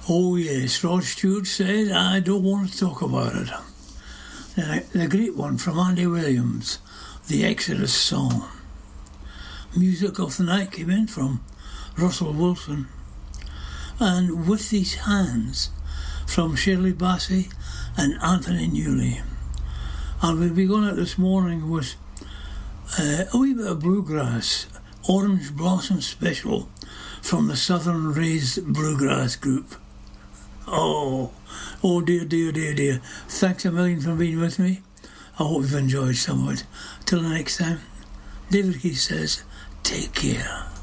Oh yes, Rod Stewart said, I don't want to talk about it. The great one from Andy Williams, the Exodus song. Music of the night came in from Russell Wilson. And With These Hands from Shirley Bassey and Anthony Newley. And we'll be going out this morning with a wee bit of bluegrass, Orange Blossom Special from the Southern Raised Bluegrass Group. Oh dear, dear, dear, dear. Thanks a million for being with me. I hope you've enjoyed some of it. Till the next time, David Keith says, take care.